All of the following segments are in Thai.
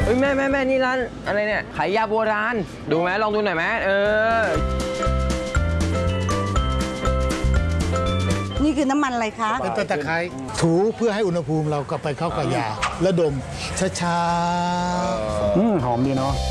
ฮ้ยแม่นี่ร้านอะไรเนี่ยขายยาโบราณดูไหมลองดูหน่อยไหมนี่คือน้ำมันอะไรคะเป็นต้นตะไคร้ถูเพื่อให้อุณหภูมิเรากลับไปเข้ากับยาแล้วดมช้าหอมดีเนาะ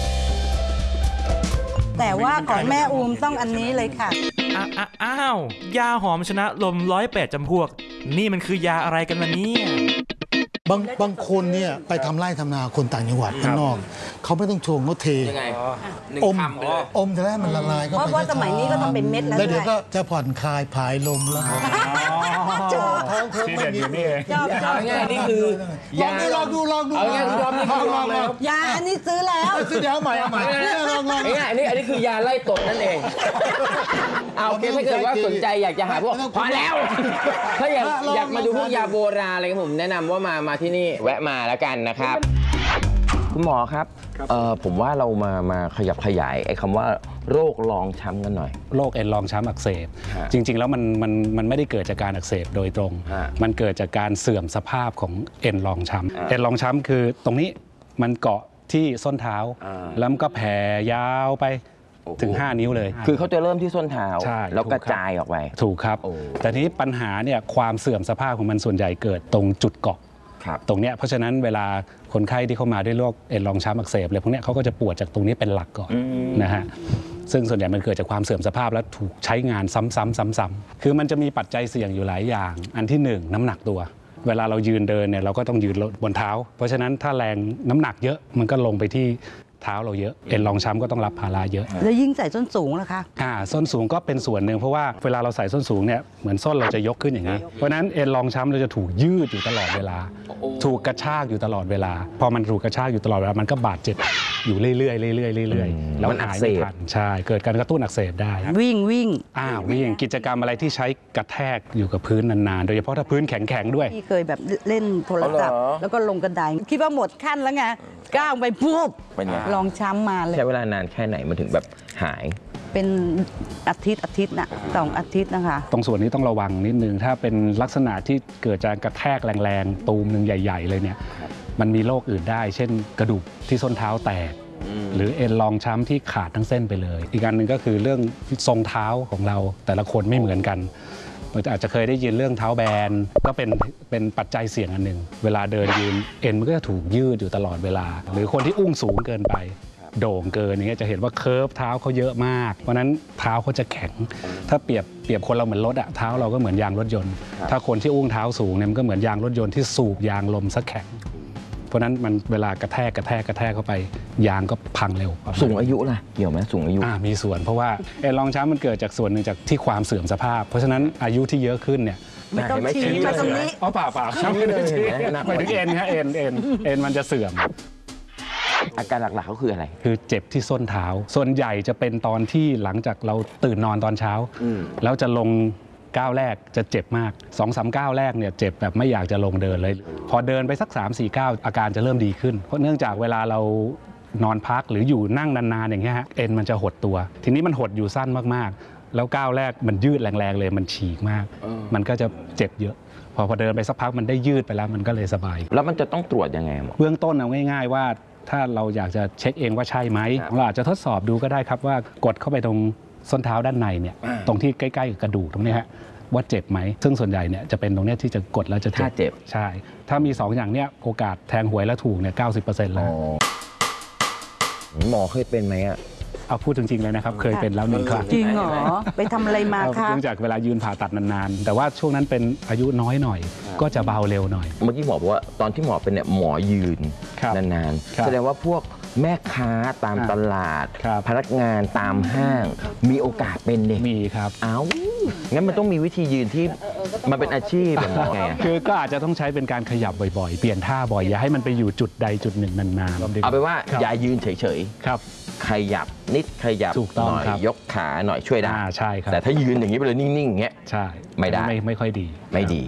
แต่ว่าของแม่อูมต้องอันนี้เลยค่ะอ้าวยาหอมชนะลม108จำพวกนี่มันคือยาอะไรกันล่ะเนี่ยบางคนเนี่ยไปทำไร่ทำนาคนต่างจังหวัดข้างนอกเขาไม่ต้องชงเขาเทอมจะได้มันละลายก็ไปเพราะว่าสมัยนี้ก็ทำเป็นเม็ดแล้วเดี๋ยวก็จะผ่อนคลายผายลมแล้วท้องเพิ่มไม่มีชอบง่ายนี่คือยาลองดูเอาง่ายลองยาอันนี้ซื้อแล้วซื้อเดี๋ยวเอาใหม่ลองง่ายอันนี้คือยาไล่ตดนั่นเองเอาถ้าเกิดว่าสนใจอยากจะหาพวกพอแล้วถ้าอยากมาดูพวกยาโบราณอะไรผมแนะนำว่ามาที่นี่แวะมาแล้วกันนะครับคุณหมอครับผมว่าเรามาขยับขยายไอ้คำว่าโรครองช้ำกันหน่อยโรคเอ็นรองช้ำอักเสบจริงๆแล้วมันไม่ได้เกิดจากการอักเสบโดยตรงมันเกิดจากการเสื่อมสภาพของเอ็นรองช้ำเอ็นรองช้ำคือตรงนี้มันเกาะที่ส้นเท้าแล้วมันก็แผ่ยาวไปถึง5 นิ้วเลยคือเขาจะเริ่มที่ส้นเท้าแล้วกระจายออกไปถูกครับแต่ทีนี้ปัญหาเนี่ยความเสื่อมสภาพของมันส่วนใหญ่เกิดตรงจุดเกาะตรงเนี้ยเพราะฉะนั้นเวลาคนไข้ที่เข้ามาด้วยโรคเอ็นรองช้ำอักเสบอะไรพวกนี้เขาก็จะปวดจากตรงนี้เป็นหลักก่อนนะฮะซึ่งส่วนใหญ่มันเกิดจากความเสื่อมสภาพและถูกใช้งานซ้ำๆคือมันจะมีปัจจัยเสี่ยงอยู่หลายอย่างอันที่1น้ำหนักตัวเวลาเรายืนเดินเนี่ยเราก็ต้องยืนบนเท้าเพราะฉะนั้นถ้าแรงน้ำหนักเยอะมันก็ลงไปที่เท้าเราเยอะเอ็นรองช้ำก็ต้องรับภาระเยอะแล้วยิ่งใส่ส้นสูงนะคะส้นสูงก็เป็นส่วนหนึ่งเพราะว่าเวลาเราใส่ส้นสูงเนี่ยเหมือนส้นเราจะยกขึ้นอย่างนี้เพราะนั้นเอ็นรองช้ำเราจะถูกยืดอยู่ตลอดเวลาถูกกระชากอยู่ตลอดเวลาพอมันถูกกระชากอยู่ตลอดเวลามันก็บาดเจ็บอยู่เรื่อยๆแล้วหายไม่ทันใช่เกิดการกระตุ้นอักเสบได้วิ่งกิจกรรมอะไรที่ใช้กระแทกอยู่กับพื้นนานๆโดยเฉพาะถ้าพื้นแข็งๆด้วยที่เคยแบบเล่นโทรศัพท์แล้วก็ลงกระไดคิดว่าหมดขั้นแล้วไงก้าวไปปุ๊บรองช้ำมาเลยใช้เวลานานแค่ไหนมันถึงแบบหายเป็นอาทิตย์นะ2 อาทิตย์นะคะตรงส่วนนี้ต้องระวังนิดนึงถ้าเป็นลักษณะที่เกิดจากกระแทกแรงๆตูมหนึ่งใหญ่ๆเลยเนี่ยมันมีโรคอื่นได้เช่นกระดูกที่ส้นเท้าแตกหรือเอ็นรองช้ำที่ขาดทั้งเส้นไปเลยอีกอันหนึ่งก็คือเรื่องทรงเท้าของเราแต่ละคนไม่เหมือนกันอาจจะเคยได้ยินเรื่องเท้าแบนก็เป็นปัจจัยเสี่ยงอันหนึ่งเวลาเดินยืนเอ็นมันก็จะถูกยืดอยู่ตลอดเวลาหรือคนที่อุ้งสูงเกินไปโด่งเกินอย่างเงี้ยจะเห็นว่าเคิร์ฟเท้าเขาเยอะมากเพราะนั้นเท้าเขาจะแข็งถ้าเปรียบคนเราเหมือนรถอะเท้าเราก็เหมือนยางรถยนต์ถ้าคนที่อุ้งเท้าสูงเนี่ยมันก็เหมือนยางรถยนต์ที่สูบยางลมซะแข็งเพราะนั้นมันเวลากระแทกเข้าไปยางก็พังเร็วสูงอายุล่ะเกี่ยวไหมสูงอายุมีส่วนเพราะว่าเอ็นรองช้ำมันเกิดจากส่วนหนึ่งจากที่ความเสื่อมสภาพเพราะฉะนั้นอายุที่เยอะขึ้นเนี่ยไม่ต้องชี้มาตรงนี้เปล่าช้ำไม่ได้ชี้หมายถึงเอ็นฮะเอ็นมันจะเสื่อมอาการหลักๆก็คืออะไรคือเจ็บที่ส้นเท้าส่วนใหญ่จะเป็นตอนที่หลังจากเราตื่นนอนตอนเช้าแล้วจะลงก้าวแรกจะเจ็บมาก 2-3 ก้าวแรกเนี่ยเจ็บแบบไม่อยากจะลงเดินเลยพอเดินไปสัก 3-4 ก้าวอาการจะเริ่มดีขึ้นเพราะเนื่องจากเวลาเรานอนพักหรืออยู่นั่งนานๆอย่างเงี้ยฮะเอ็นมันจะหดตัวทีนี้มันหดอยู่สั้นมากๆแล้วก้าวแรกมันยืดแรงๆเลยมันฉีกมากมันก็จะเจ็บเยอะพอเดินไปสักพักมันได้ยืดไปแล้วมันก็เลยสบายแล้วมันจะต้องตรวจยังไงหมอเบื้องต้นเอาง่ายๆว่าถ้าเราอยากจะเช็คเองว่าใช่ไหมเราอาจจะทดสอบดูก็ได้ครับว่ากดเข้าไปตรงส้นเท้าด้านในเนี่ยตรงที่ใกล้ๆกับกระดูกตรงนี้ฮะว่าเจ็บไหมซึ่งส่วนใหญ่เนี่ยจะเป็นตรงนี้ที่จะกดแล้วจะเจ็บใช่ถ้ามี2อย่างเนี้ยโอกาสแทงหวยแล้วถูกเนี่ย 90% แล้วหมอเคยเป็นไหมอะเอาพูดจริงๆเลยนะครับเคยเป็นแล้ว1 ครั้งจริงเหรอไปทำอะไรมาคะเนื่องจากเวลายืนผ่าตัดนานๆแต่ว่าช่วงนั้นเป็นอายุน้อยหน่อยก็จะเบาเร็วหน่อยเมื่อกี้หมอบอกว่าตอนที่หมอเป็นเนี่ยหมอยืนนานๆแสดงว่าพวกแม่ค้าตามตลาดพนักงานตามห้างมีโอกาสเป็นเด็กมีครับงั้นมันต้องมีวิธียืนที่มันเป็นอาชีพแบบไงคือก็อาจจะต้องใช้เป็นการขยับบ่อยๆเปลี่ยนท่าบ่อยอย่าให้มันไปอยู่จุดใดจุดหนึ่งนานๆเอาไปว่าอย่ายืนเฉยๆครับขยับนิดขยับหน่อยยกขาหน่อยช่วยได้ใช่ครับแต่ถ้ายืนอย่างนี้ไปเลยนิ่งๆอย่างเงี้ยใช่ไม่ได้ไม่ค่อยดีไม่ดี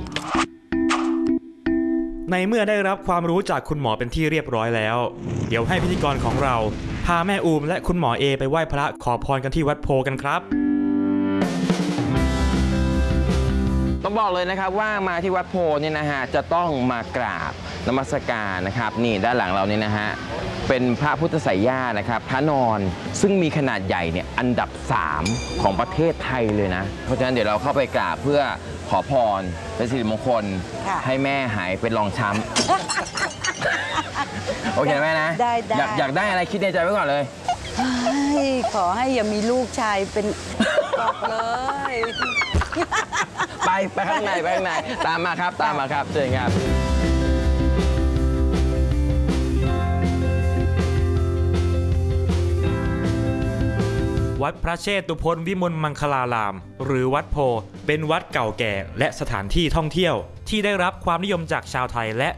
ในเมื่อได้รับความรู้จากคุณหมอเป็นที่เรียบร้อยแล้วเดี๋ยวให้พิธีกรของเราพาแม่อูมและคุณหมอเอไปไหว้พระขอพรกันที่วัดโพกันครับต้องบอกเลยนะครับว่ามาที่วัดโพเนี่ยนะฮะจะต้องมากราบนมัสการนะครับนี่ด้านหลังเราเนี่ยนะฮะเป็นพระพุทธไสยญาตินะครับพระนอนซึ่งมีขนาดใหญ่เนี่ยอันดับ 3 ของประเทศไทยเลยนะเพราะฉะนั้นเดี๋ยวเราเข้าไปกราบเพื่อขอพรเป็นสิริมงคลค่ะให้แม่หายเป็นรองช้ำ โอเคไหมนะได้อยากได้อะไรคิดในใจไว้ก่อนเลยเฮ้ยขอให้อย่ามีลูกชายเป็นบอกเลยไปข้างในตามมาครับเชิญครับวัดพระเชตุพนวิมลมังคลาราม หรือวัดโพเป็นวัดเก่าแก่และสถานที่ท่องเที่ยวที่ได้รับความนิยมจากชาวไทยและ